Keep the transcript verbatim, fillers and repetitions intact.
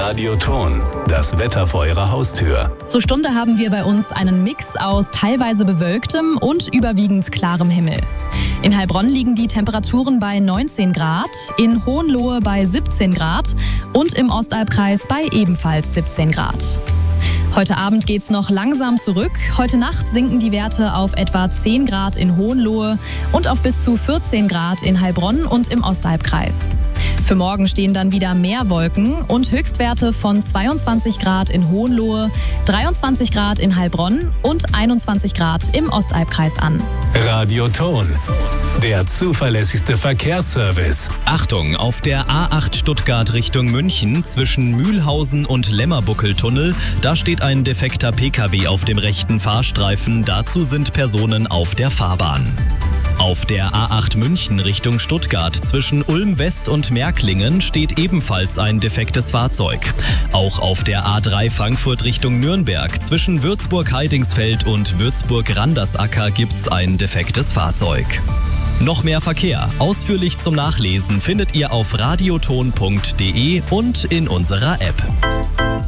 Radioton, das Wetter vor Ihrer Haustür. Zur Stunde haben wir bei uns einen Mix aus teilweise bewölktem und überwiegend klarem Himmel. In Heilbronn liegen die Temperaturen bei neunzehn Grad, in Hohenlohe bei siebzehn Grad und im Ostalbkreis bei ebenfalls siebzehn Grad. Heute Abend geht's noch langsam zurück. Heute Nacht sinken die Werte auf etwa zehn Grad in Hohenlohe und auf bis zu vierzehn Grad in Heilbronn und im Ostalbkreis. Für morgen stehen dann wieder mehr Wolken und Höchstwerte von zweiundzwanzig Grad in Hohenlohe, dreiundzwanzig Grad in Heilbronn und einundzwanzig Grad im Ostalbkreis an. Radioton, der zuverlässigste Verkehrsservice. Achtung, auf der A acht Stuttgart Richtung München zwischen Mühlhausen und Lämmerbuckeltunnel, da steht ein defekter Pkw auf dem rechten Fahrstreifen, dazu sind Personen auf der Fahrbahn. Auf der A acht München Richtung Stuttgart zwischen Ulm West und Märklingen steht ebenfalls ein defektes Fahrzeug. Auch auf der A drei Frankfurt Richtung Nürnberg zwischen Würzburg-Heidingsfeld und Würzburg-Randersacker gibt's ein defektes Fahrzeug. Noch mehr Verkehr, ausführlich zum Nachlesen, findet ihr auf radioton punkt de und in unserer App.